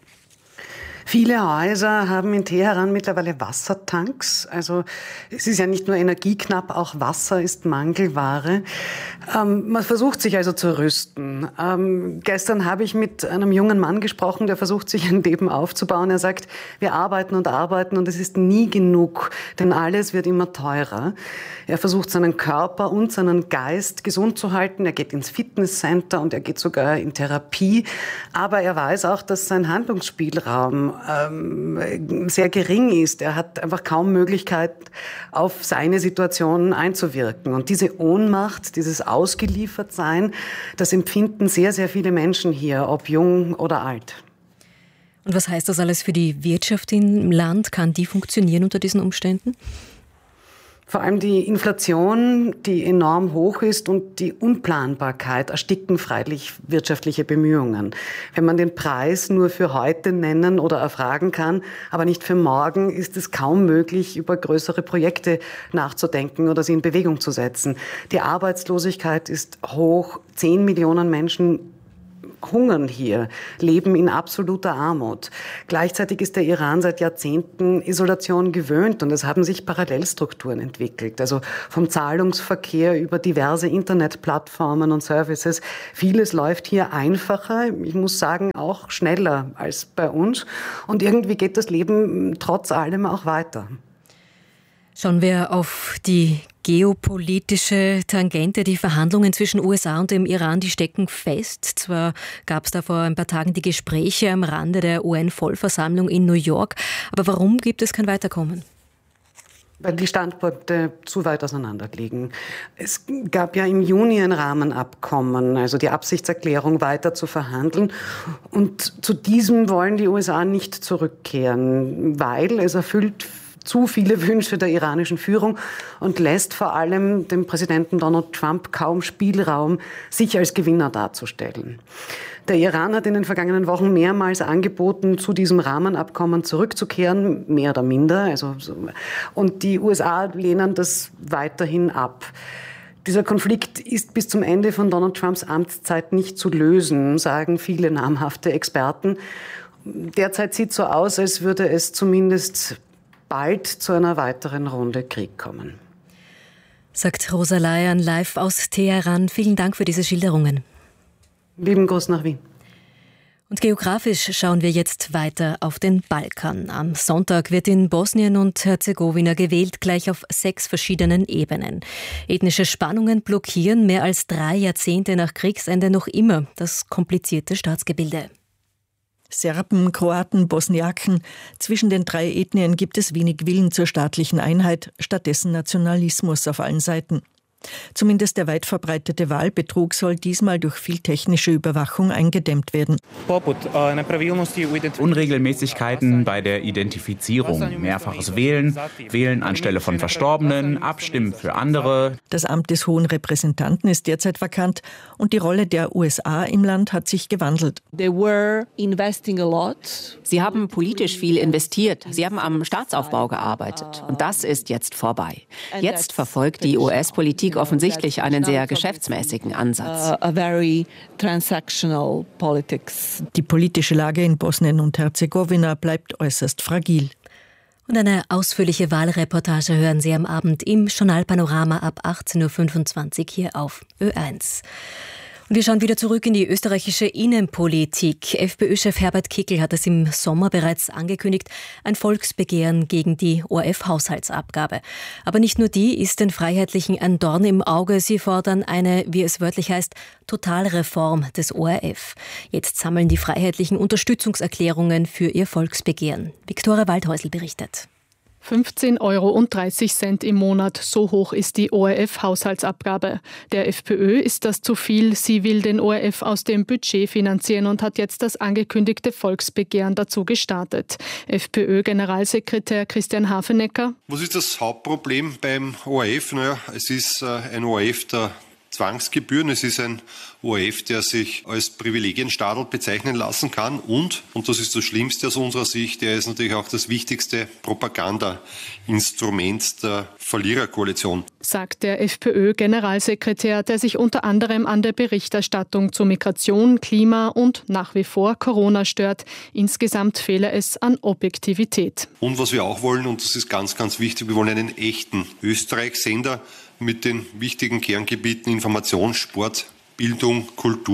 Viele Häuser haben in Teheran mittlerweile Wassertanks. Also es ist ja nicht nur energieknapp, auch Wasser ist Mangelware. Ähm, man versucht sich also zu rüsten. Worten. Ähm, gestern habe ich mit einem jungen Mann gesprochen, der versucht, sich ein Leben aufzubauen. Er sagt, wir arbeiten und arbeiten und es ist nie genug, denn alles wird immer teurer. Er versucht, seinen Körper und seinen Geist gesund zu halten. Er geht ins Fitnesscenter und er geht sogar in Therapie. Aber er weiß auch, dass sein Handlungsspielraum ähm, sehr gering ist. Er hat einfach kaum Möglichkeit, auf seine Situation einzuwirken. Und diese Ohnmacht, dieses Ausgeliefertsein, das empfinden sehr, sehr viele Menschen hier, ob jung oder alt. Und was heißt das alles für die Wirtschaft im Land? Kann die funktionieren unter diesen Umständen? Vor allem die Inflation, die enorm hoch ist, und die Unplanbarkeit ersticken freilich wirtschaftliche Bemühungen. Wenn man den Preis nur für heute nennen oder erfragen kann, aber nicht für morgen, ist es kaum möglich, über größere Projekte nachzudenken oder sie in Bewegung zu setzen. Die Arbeitslosigkeit ist hoch. Zehn Millionen Menschen hungern hier, leben in absoluter Armut. Gleichzeitig ist der Iran seit Jahrzehnten Isolation gewöhnt und es haben sich Parallelstrukturen entwickelt. Also vom Zahlungsverkehr über diverse Internetplattformen und Services. Vieles läuft hier einfacher, ich muss sagen auch schneller als bei uns. Und irgendwie geht das Leben trotz allem auch weiter. Schauen wir auf die geopolitische Tangente. Die Verhandlungen zwischen U S A und dem Iran, die stecken fest. Zwar gab es da vor ein paar Tagen die Gespräche am Rande der U N-Vollversammlung in New York, aber warum gibt es kein Weiterkommen? Weil die Standpunkte zu weit auseinander liegen. Es gab ja im Juni ein Rahmenabkommen, also die Absichtserklärung, weiter zu verhandeln. Und zu diesem wollen die U S A nicht zurückkehren, weil es erfüllt zu viele Wünsche der iranischen Führung und lässt vor allem dem Präsidenten Donald Trump kaum Spielraum, sich als Gewinner darzustellen. Der Iran hat in den vergangenen Wochen mehrmals angeboten, zu diesem Rahmenabkommen zurückzukehren, mehr oder minder. Also, und die U S A lehnen das weiterhin ab. Dieser Konflikt ist bis zum Ende von Donald Trumps Amtszeit nicht zu lösen, sagen viele namhafte Experten. Derzeit sieht es so aus, als würde es zumindest bald zu einer weiteren Runde Krieg kommen. Sagt Rosa Layan live aus Teheran. Vielen Dank für diese Schilderungen. Lieben Gruß nach Wien. Und geografisch schauen wir jetzt weiter auf den Balkan. Am Sonntag wird in Bosnien und Herzegowina gewählt, gleich auf sechs verschiedenen Ebenen. Ethnische Spannungen blockieren mehr als drei Jahrzehnte nach Kriegsende noch immer das komplizierte Staatsgebilde. Serben, Kroaten, Bosniaken. Zwischen den drei Ethnien gibt es wenig Willen zur staatlichen Einheit, stattdessen Nationalismus auf allen Seiten. Zumindest der weit verbreitete Wahlbetrug soll diesmal durch viel technische Überwachung eingedämmt werden. Unregelmäßigkeiten bei der Identifizierung, mehrfaches Wählen, Wählen anstelle von Verstorbenen, Abstimmen für andere. Das Amt des Hohen Repräsentanten ist derzeit vakant und die Rolle der U S A im Land hat sich gewandelt. Sie haben politisch viel investiert. Sie haben am Staatsaufbau gearbeitet. Und das ist jetzt vorbei. Jetzt verfolgt die U S-Politik offensichtlich einen sehr geschäftsmäßigen Ansatz. Die politische Lage in Bosnien und Herzegowina bleibt äußerst fragil. Und eine ausführliche Wahlreportage hören Sie am Abend im Journalpanorama ab achtzehn Uhr fünfundzwanzig hier auf Ö eins. Und wir schauen wieder zurück in die österreichische Innenpolitik. FPÖ-Chef Herbert Kickl hat es im Sommer bereits angekündigt, ein Volksbegehren gegen die O R F-Haushaltsabgabe. Aber nicht nur die ist den Freiheitlichen ein Dorn im Auge. Sie fordern eine, wie es wörtlich heißt, Totalreform des O R F. Jetzt sammeln die Freiheitlichen Unterstützungserklärungen für ihr Volksbegehren. Viktoria Waldhäusl berichtet. fünfzehn Euro dreißig im Monat, so hoch ist die O R F-Haushaltsabgabe. Der FPÖ ist das zu viel. Sie will den O R F aus dem Budget finanzieren und hat jetzt das angekündigte Volksbegehren dazu gestartet. FPÖ-Generalsekretär Christian Hafenecker. Was ist das Hauptproblem beim O R F? Naja, es ist ein O R F der Zwangsgebühren. Es ist ein O R F, der sich als Privilegienstaatl bezeichnen lassen kann und, und das ist das Schlimmste aus unserer Sicht, der ist natürlich auch das wichtigste Propagandainstrument der Verliererkoalition. Sagt der FPÖ-Generalsekretär, der sich unter anderem an der Berichterstattung zu Migration, Klima und nach wie vor Corona stört. Insgesamt fehle es an Objektivität. Und was wir auch wollen, und das ist ganz, ganz wichtig, wir wollen einen echten Österreich-Sender mit den wichtigen Kerngebieten Information, Sport, Bildung, Kultur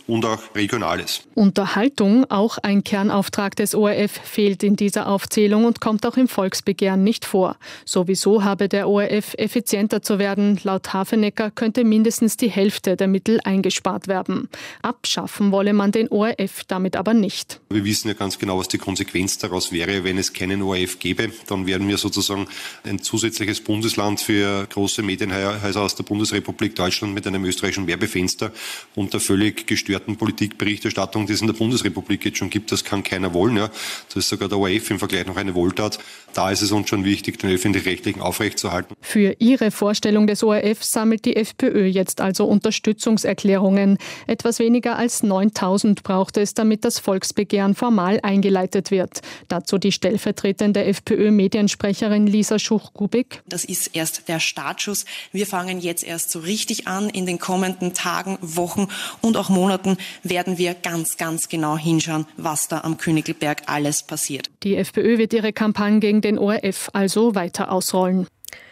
und auch Regionales. Unterhaltung, auch ein Kernauftrag des O R F, fehlt in dieser Aufzählung und kommt auch im Volksbegehren nicht vor. Sowieso habe der O R F effizienter zu werden. Laut Hafenecker könnte mindestens die Hälfte der Mittel eingespart werden. Abschaffen wolle man den O R F damit aber nicht. Wir wissen ja ganz genau, was die Konsequenz daraus wäre, wenn es keinen O R F gäbe. Dann wären wir sozusagen ein zusätzliches Bundesland für große Medienhäuser aus der Bundesrepublik Deutschland mit einem österreichischen Werbefenster und der völlig gestörten Politikberichterstattung, die es in der Bundesrepublik jetzt schon gibt. Das kann keiner wollen. Ja. Da ist sogar der O R F im Vergleich noch eine Wohltat. Da ist es uns schon wichtig, den Öffentlich-Rechtlichen aufrechtzuerhalten. Für ihre Vorstellung des O R F sammelt die FPÖ jetzt also Unterstützungserklärungen. Etwas weniger als neuntausend braucht es, damit das Volksbegehren formal eingeleitet wird. Dazu die stellvertretende FPÖ-Mediensprecherin Lisa Schuch-Kubik. Das ist erst der Startschuss. Wir fangen jetzt erst so richtig an. In den kommenden Tagen, Wochen und auch Monaten werden wir ganz, ganz genau hinschauen, was da am Königlberg alles passiert. Die FPÖ wird ihre Kampagne gegen den O R F also weiter ausrollen.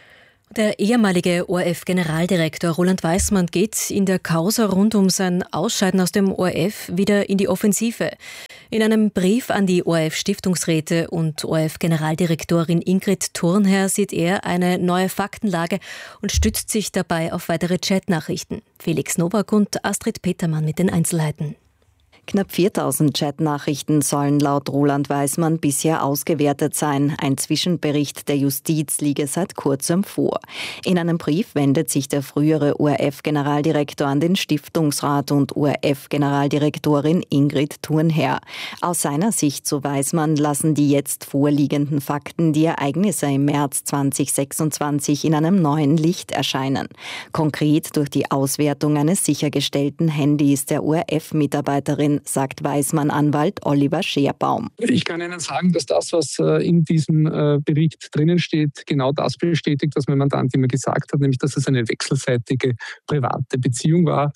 Der ehemalige O R F-Generaldirektor Roland Weismann geht in der Causa rund um sein Ausscheiden aus dem O R F wieder in die Offensive. In einem Brief an die O R F-Stiftungsräte und O R F-Generaldirektorin Ingrid Thurnherr sieht er eine neue Faktenlage und stützt sich dabei auf weitere Chatnachrichten. Felix Nowak und Astrid Petermann mit den Einzelheiten. Knapp viertausend Chatnachrichten sollen laut Roland Weismann bisher ausgewertet sein. Ein Zwischenbericht der Justiz liege seit kurzem vor. In einem Brief wendet sich der frühere O R F-Generaldirektor an den Stiftungsrat und O R F-Generaldirektorin Ingrid Thurnherr. Aus seiner Sicht, so Weismann, lassen die jetzt vorliegenden Fakten die Ereignisse im März zweitausendsechsundzwanzig in einem neuen Licht erscheinen. Konkret durch die Auswertung eines sichergestellten Handys der O R F-Mitarbeiterin, sagt Weismann-Anwalt Oliver Scherbaum. Ich kann Ihnen sagen, dass das, was in diesem Bericht drinnen steht, genau das bestätigt, was mein Mandant immer gesagt hat, nämlich dass es eine wechselseitige private Beziehung war,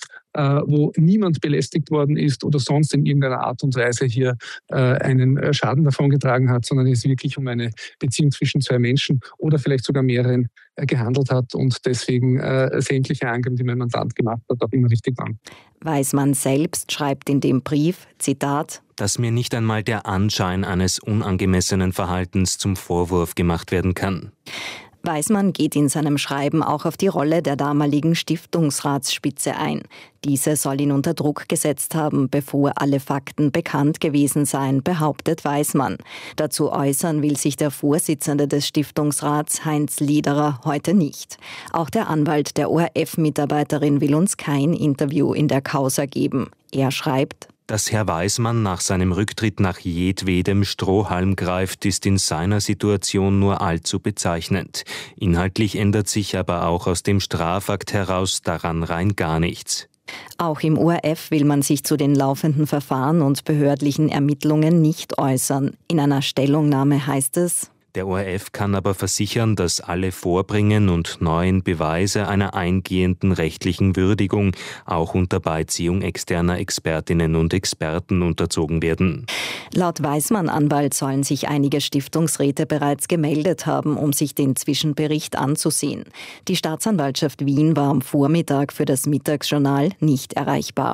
wo niemand belästigt worden ist oder sonst in irgendeiner Art und Weise hier einen Schaden davongetragen hat, sondern es wirklich um eine Beziehung zwischen zwei Menschen oder vielleicht sogar mehreren gehandelt hat und deswegen sämtliche Angaben, die mein Mandant gemacht hat, auch immer richtig waren. Weismann selbst schreibt in dem Brief, Zitat, dass mir nicht einmal der Anschein eines unangemessenen Verhaltens zum Vorwurf gemacht werden kann. Weismann geht in seinem Schreiben auch auf die Rolle der damaligen Stiftungsratsspitze ein. Diese soll ihn unter Druck gesetzt haben, bevor alle Fakten bekannt gewesen seien, behauptet Weismann. Dazu äußern will sich der Vorsitzende des Stiftungsrats, Heinz Lederer, heute nicht. Auch der Anwalt der O R F-Mitarbeiterin will uns kein Interview in der Causa geben. Er schreibt: Dass Herr Weismann nach seinem Rücktritt nach jedwedem Strohhalm greift, ist in seiner Situation nur allzu bezeichnend. Inhaltlich ändert sich aber auch aus dem Strafakt heraus daran rein gar nichts. Auch im O R F will man sich zu den laufenden Verfahren und behördlichen Ermittlungen nicht äußern. In einer Stellungnahme heißt es: Der O R F kann aber versichern, dass alle Vorbringen und neuen Beweise einer eingehenden rechtlichen Würdigung auch unter Beiziehung externer Expertinnen und Experten unterzogen werden. Laut Weismann-Anwalt sollen sich einige Stiftungsräte bereits gemeldet haben, um sich den Zwischenbericht anzusehen. Die Staatsanwaltschaft Wien war am Vormittag für das Mittagsjournal nicht erreichbar.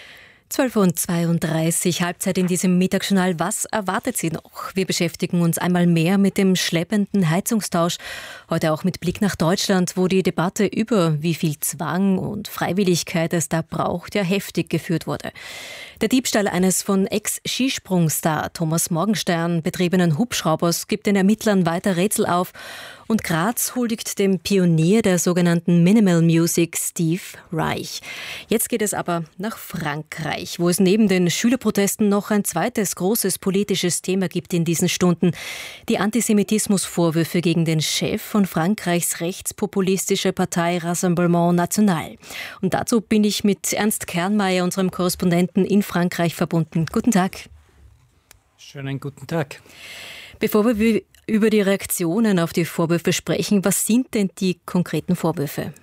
zwölf Uhr zweiunddreißig, Halbzeit in diesem Mittagsjournal. Was erwartet Sie noch? Wir beschäftigen uns einmal mehr mit dem schleppenden Heizungstausch. Heute auch mit Blick nach Deutschland, wo die Debatte über wie viel Zwang und Freiwilligkeit es da braucht, ja heftig geführt wurde. Der Diebstahl eines von Ex-Skisprungstar Thomas Morgenstern betriebenen Hubschraubers gibt den Ermittlern weiter Rätsel auf. Und Graz huldigt dem Pionier der sogenannten Minimal Music, Steve Reich. Jetzt geht es aber nach Frankreich, wo es neben den Schülerprotesten noch ein zweites großes politisches Thema gibt in diesen Stunden. Die Antisemitismusvorwürfe gegen den Chef von Frankreichs rechtspopulistische Partei Rassemblement National. Und dazu bin ich mit Ernst Kernmeier, unserem Korrespondenten in Frankreich, verbunden. Guten Tag. Schönen guten Tag. Bevor wir über die Reaktionen auf die Vorwürfe sprechen, was sind denn die konkreten Vorwürfe?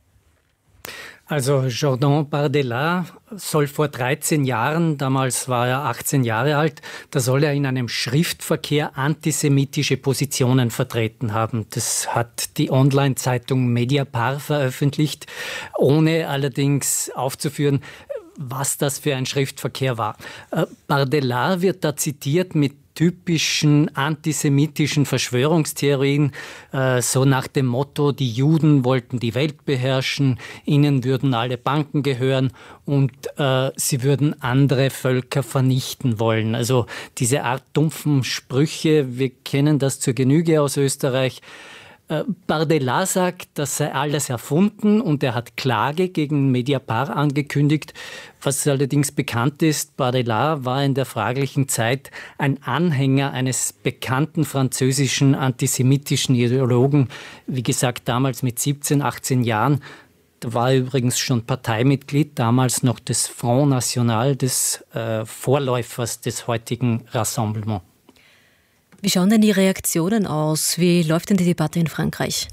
Also Jordan Bardella soll vor dreizehn Jahren, damals war er achtzehn Jahre alt, da soll er in einem Schriftverkehr antisemitische Positionen vertreten haben. Das hat die Online-Zeitung Mediapart veröffentlicht, ohne allerdings aufzuführen, was das für ein Schriftverkehr war. Bardella wird da zitiert mit typischen antisemitischen Verschwörungstheorien, äh, so nach dem Motto, die Juden wollten die Welt beherrschen, ihnen würden alle Banken gehören und äh, sie würden andere Völker vernichten wollen. Also diese Art dumpfen Sprüche, wir kennen das zur Genüge aus Österreich. Bardella sagt, das sei alles erfunden und er hat Klage gegen Mediapart angekündigt. Was allerdings bekannt ist, Bardella war in der fraglichen Zeit ein Anhänger eines bekannten französischen antisemitischen Ideologen, wie gesagt damals mit siebzehn, achtzehn Jahren. Da war er übrigens schon Parteimitglied, damals noch des Front National, des äh, Vorläufers des heutigen Rassemblement. Wie schauen denn die Reaktionen aus? Wie läuft denn die Debatte in Frankreich?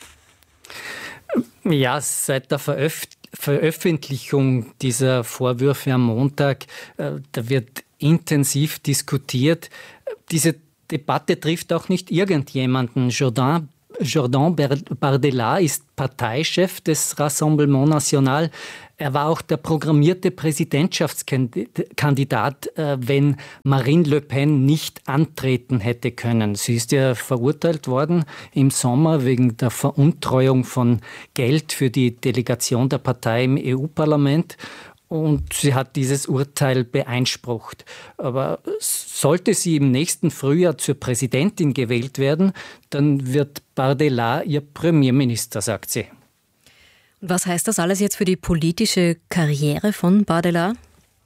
Ja, seit der Veröf- Veröffentlichung dieser Vorwürfe am Montag, äh, da wird intensiv diskutiert. Diese Debatte trifft auch nicht irgendjemanden. Jordan Jordan Bardella ist Parteichef des Rassemblement National. Er war auch der programmierte Präsidentschaftskandidat, wenn Marine Le Pen nicht antreten hätte können. Sie ist ja verurteilt worden im Sommer wegen der Veruntreuung von Geld für die Delegation der Partei im E U-Parlament. Und sie hat dieses Urteil beeinsprucht. Aber sollte sie im nächsten Frühjahr zur Präsidentin gewählt werden, dann wird Bardella ihr Premierminister, sagt sie. Was heißt das alles jetzt für die politische Karriere von Bardella?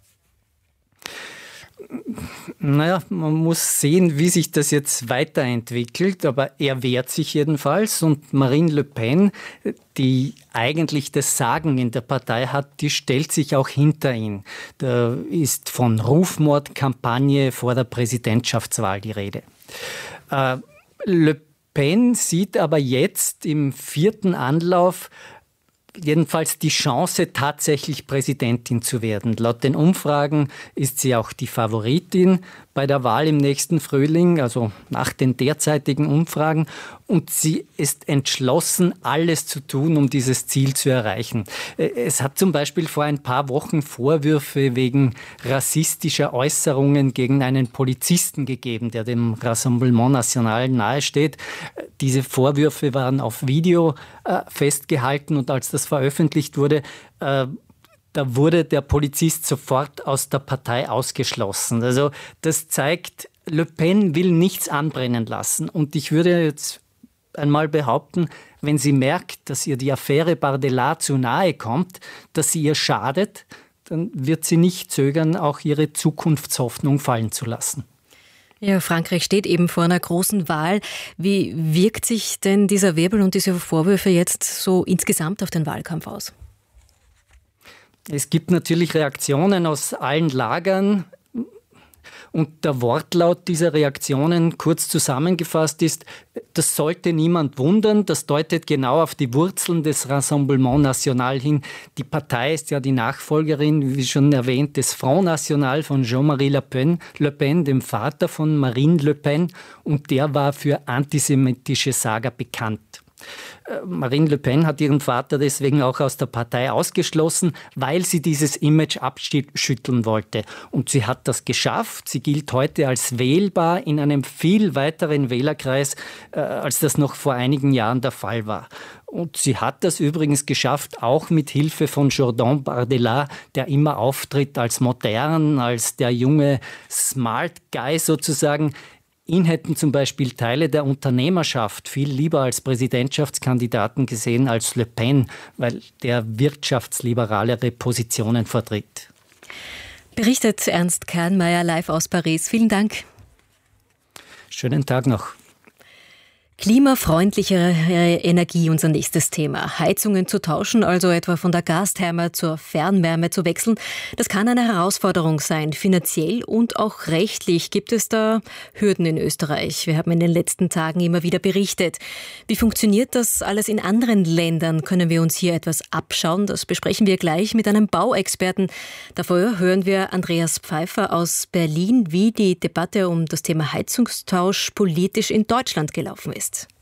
Naja, man muss sehen, wie sich das jetzt weiterentwickelt, aber er wehrt sich jedenfalls und Marine Le Pen, die eigentlich das Sagen in der Partei hat, die stellt sich auch hinter ihn. Da ist von Rufmordkampagne vor der Präsidentschaftswahl die Rede. Äh, Le Pen sieht aber jetzt im vierten Anlauf jedenfalls die Chance, tatsächlich Präsidentin zu werden. Laut den Umfragen ist sie auch die Favoritin bei der Wahl im nächsten Frühling, also nach den derzeitigen Umfragen. Und sie ist entschlossen, alles zu tun, um dieses Ziel zu erreichen. Es hat zum Beispiel vor ein paar Wochen Vorwürfe wegen rassistischer Äußerungen gegen einen Polizisten gegeben, der dem Rassemblement National nahesteht. Diese Vorwürfe waren auf Video äh, festgehalten und als das veröffentlicht wurde, äh, da wurde der Polizist sofort aus der Partei ausgeschlossen. Also das zeigt, Le Pen will nichts anbrennen lassen. Und ich würde jetzt einmal behaupten, wenn sie merkt, dass ihr die Affäre Bardella zu nahe kommt, dass sie ihr schadet, dann wird sie nicht zögern, auch ihre Zukunftshoffnung fallen zu lassen. Ja, Frankreich steht eben vor einer großen Wahl. Wie wirkt sich denn dieser Wirbel und diese Vorwürfe jetzt so insgesamt auf den Wahlkampf aus? Es gibt natürlich Reaktionen aus allen Lagern. Und der Wortlaut dieser Reaktionen kurz zusammengefasst ist, das sollte niemand wundern, das deutet genau auf die Wurzeln des Rassemblement National hin. Die Partei ist ja die Nachfolgerin, wie schon erwähnt, des Front National von Jean-Marie Le Pen, Le Pen, dem Vater von Marine Le Pen, und der war für antisemitische Saga bekannt. Marine Le Pen hat ihren Vater deswegen auch aus der Partei ausgeschlossen, weil sie dieses Image abschütteln wollte. Und sie hat das geschafft. Sie gilt heute als wählbar in einem viel weiteren Wählerkreis, äh, als das noch vor einigen Jahren der Fall war. Und sie hat das übrigens geschafft, auch mit Hilfe von Jordan Bardella, der immer auftritt als modern, als der junge Smart Guy sozusagen. Ihn hätten zum Beispiel Teile der Unternehmerschaft viel lieber als Präsidentschaftskandidaten gesehen als Le Pen, weil der wirtschaftsliberalere Positionen vertritt. Berichtet Ernst Kernmeier live aus Paris. Vielen Dank. Schönen Tag noch. Klimafreundlichere Energie, unser nächstes Thema. Heizungen zu tauschen, also etwa von der Gastherme zur Fernwärme zu wechseln, das kann eine Herausforderung sein. Finanziell und auch rechtlich gibt es da Hürden in Österreich. Wir haben in den letzten Tagen immer wieder berichtet. Wie funktioniert das alles in anderen Ländern? Können wir uns hier etwas abschauen? Das besprechen wir gleich mit einem Bauexperten. Davor hören wir Andreas Pfeiffer aus Berlin, wie die Debatte um das Thema Heizungstausch politisch in Deutschland gelaufen ist.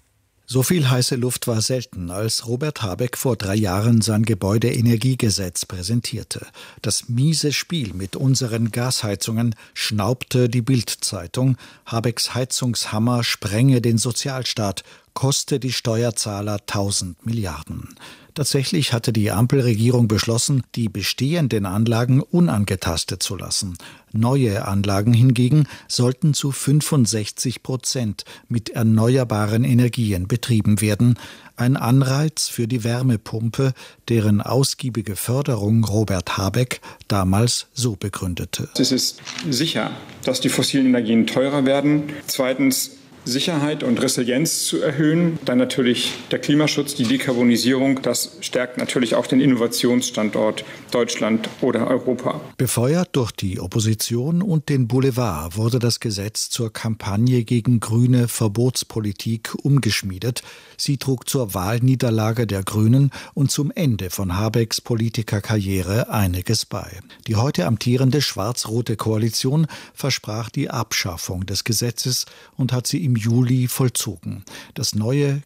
So viel heiße Luft war selten, als Robert Habeck vor drei Jahren sein Gebäudeenergiegesetz präsentierte. Das miese Spiel mit unseren Gasheizungen, schnaubte die Bild-Zeitung. Habecks Heizungshammer sprenge den Sozialstaat, koste die Steuerzahler tausend Milliarden. Tatsächlich hatte die Ampelregierung beschlossen, die bestehenden Anlagen unangetastet zu lassen. Neue Anlagen hingegen sollten zu fünfundsechzig Prozent mit erneuerbaren Energien betrieben werden. Ein Anreiz für die Wärmepumpe, deren ausgiebige Förderung Robert Habeck damals so begründete. Es ist sicher, dass die fossilen Energien teurer werden. Zweitens, Sicherheit und Resilienz zu erhöhen. Dann natürlich der Klimaschutz, die Dekarbonisierung. Das stärkt natürlich auch den Innovationsstandort Deutschland oder Europa. Befeuert durch die Opposition und den Boulevard wurde das Gesetz zur Kampagne gegen grüne Verbotspolitik umgeschmiedet. Sie trug zur Wahlniederlage der Grünen und zum Ende von Habecks Politikerkarriere einiges bei. Die heute amtierende schwarz-rote Koalition versprach die Abschaffung des Gesetzes und hat sie im Juli vollzogen. Das neue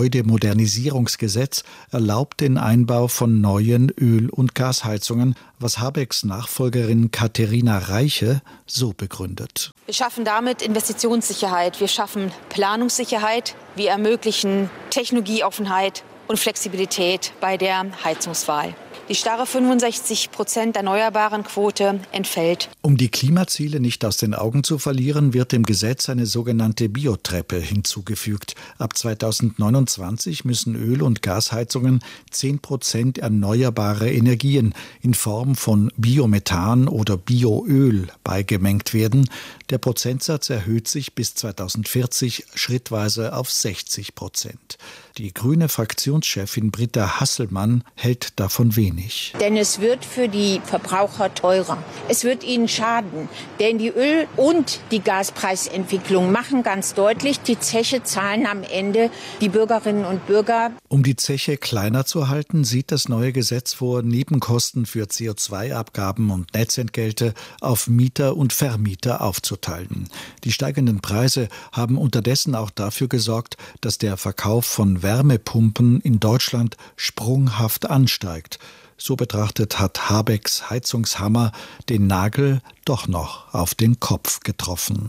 Gebäudemodernisierungsgesetz erlaubt den Einbau von neuen Öl- und Gasheizungen, was Habecks Nachfolgerin Katharina Reiche so begründet. Wir schaffen damit Investitionssicherheit, wir schaffen Planungssicherheit, wir ermöglichen Technologieoffenheit und Flexibilität bei der Heizungswahl. Die starre fünfundsechzig Prozent erneuerbaren Quote entfällt. Um die Klimaziele nicht aus den Augen zu verlieren, wird dem Gesetz eine sogenannte Biotreppe hinzugefügt. Ab zweitausendneunundzwanzig müssen Öl- und Gasheizungen zehn Prozent erneuerbare Energien in Form von Biomethan oder Bioöl beigemengt werden. Der Prozentsatz erhöht sich bis zweitausendvierzig schrittweise auf sechzig Prozent. Die grüne Fraktionschefin Britta Hasselmann hält davon wenig. Denn es wird für die Verbraucher teurer. Es wird ihnen schaden. Denn die Öl- und die Gaspreisentwicklung machen ganz deutlich, die Zeche zahlen am Ende die Bürgerinnen und Bürger. Um die Zeche kleiner zu halten, sieht das neue Gesetz vor, Nebenkosten für C O zwei Abgaben und Netzentgelte auf Mieter und Vermieter aufzuteilen. Die steigenden Preise haben unterdessen auch dafür gesorgt, dass der Verkauf von Wärmepumpen in Deutschland sprunghaft ansteigt. So betrachtet hat Habecks Heizungshammer den Nagel doch noch auf den Kopf getroffen.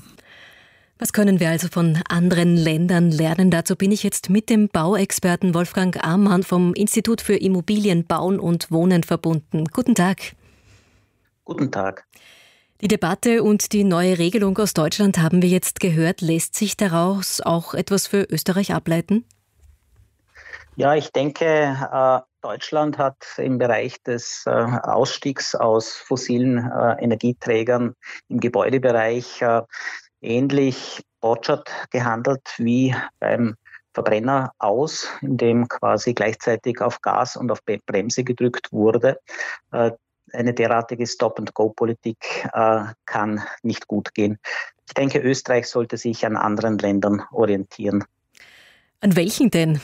Was können wir also von anderen Ländern lernen? Dazu bin ich jetzt mit dem Bauexperten Wolfgang Amann vom Institut für Immobilien, Bauen und Wohnen verbunden. Guten Tag. Guten Tag. Die Debatte und die neue Regelung aus Deutschland haben wir jetzt gehört. Lässt sich daraus auch etwas für Österreich ableiten? Ja, ich denke, Deutschland hat im Bereich des Ausstiegs aus fossilen Energieträgern im Gebäudebereich ähnlich botschert gehandelt wie beim Verbrenner aus, in dem quasi gleichzeitig auf Gas und auf Bremse gedrückt wurde. Eine derartige Stop-and-Go-Politik kann nicht gut gehen. Ich denke, Österreich sollte sich an anderen Ländern orientieren. An welchen denn?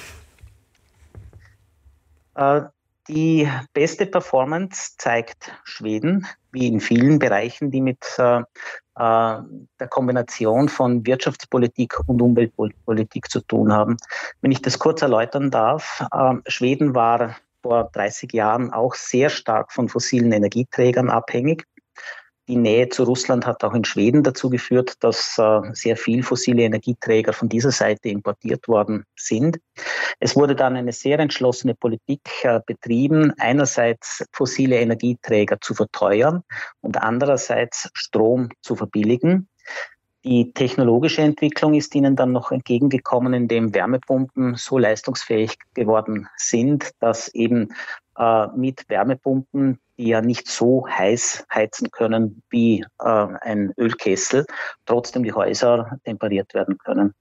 Die beste Performance zeigt Schweden, wie in vielen Bereichen, die mit äh, der Kombination von Wirtschaftspolitik und Umweltpolitik zu tun haben. Wenn ich das kurz erläutern darf, äh, Schweden war vor dreißig Jahren auch sehr stark von fossilen Energieträgern abhängig. Die Nähe zu Russland hat auch in Schweden dazu geführt, dass äh, sehr viel fossile Energieträger von dieser Seite importiert worden sind. Es wurde dann eine sehr entschlossene Politik äh, betrieben, einerseits fossile Energieträger zu verteuern und andererseits Strom zu verbilligen. Die technologische Entwicklung ist ihnen dann noch entgegengekommen, indem Wärmepumpen so leistungsfähig geworden sind, dass eben äh, mit Wärmepumpen, die ja nicht so heiß heizen können wie äh, ein Ölkessel, trotzdem die Häuser temperiert werden können.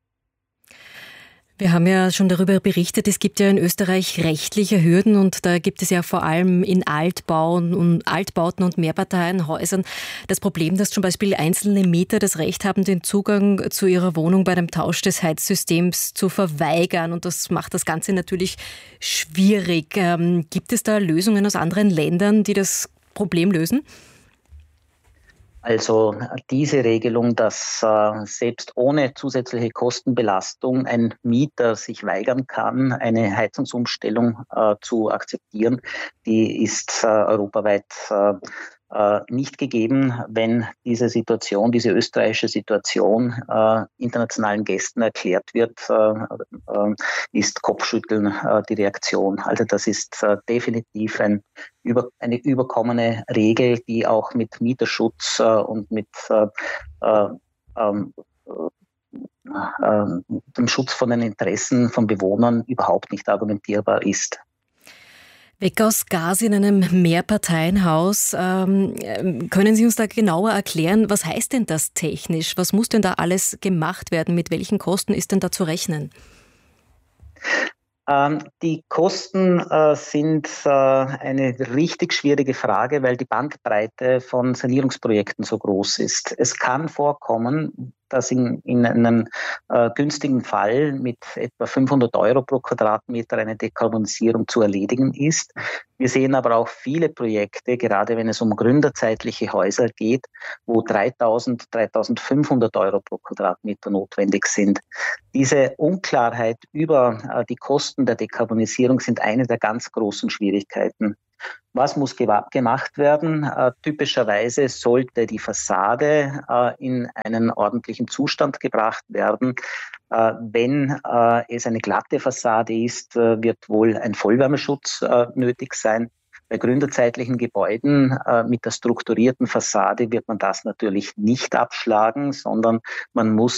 Wir haben ja schon darüber berichtet, es gibt ja in Österreich rechtliche Hürden und da gibt es ja vor allem in Altbauen und Altbauten und Mehrparteienhäusern das Problem, dass zum Beispiel einzelne Mieter das Recht haben, den Zugang zu ihrer Wohnung bei einem Tausch des Heizsystems zu verweigern und das macht das Ganze natürlich schwierig. Ähm, gibt es da Lösungen aus anderen Ländern, die das Problem lösen? Also diese Regelung, dass äh, selbst ohne zusätzliche Kostenbelastung ein Mieter sich weigern kann, eine Heizungsumstellung äh, zu akzeptieren, die ist äh, europaweit äh, äh, nicht gegeben. Wenn diese Situation, diese österreichische Situation äh, internationalen Gästen erklärt wird, äh, äh, ist Kopfschütteln äh, die Reaktion. Also das ist äh, definitiv ein, über, eine überkommene Regel, die auch mit Mieterschutz äh, und mit äh, äh, äh, äh, dem Schutz von den Interessen von Bewohnern überhaupt nicht argumentierbar ist. Weg aus Gas in einem Mehrparteienhaus. Ähm, können Sie uns da genauer erklären, was heißt denn das technisch? Was muss denn da alles gemacht werden? Mit welchen Kosten ist denn da zu rechnen? Ähm, die Kosten äh, sind äh, eine richtig schwierige Frage, weil die Bandbreite von Sanierungsprojekten so groß ist. Es kann vorkommen, dass in, in einem äh, günstigen Fall mit etwa fünfhundert Euro pro Quadratmeter eine Dekarbonisierung zu erledigen ist. Wir sehen aber auch viele Projekte, gerade wenn es um gründerzeitliche Häuser geht, wo dreitausend, dreitausendfünfhundert Euro pro Quadratmeter notwendig sind. Diese Unklarheit über äh, die Kosten der Dekarbonisierung sind eine der ganz großen Schwierigkeiten. Was muss gewa- gemacht werden? Äh, typischerweise sollte die Fassade äh, in einen ordentlichen Zustand gebracht werden. Äh, wenn äh, es eine glatte Fassade ist, äh, wird wohl ein Vollwärmeschutz äh, nötig sein. Bei gründerzeitlichen Gebäuden äh, mit der strukturierten Fassade wird man das natürlich nicht abschlagen, sondern man muss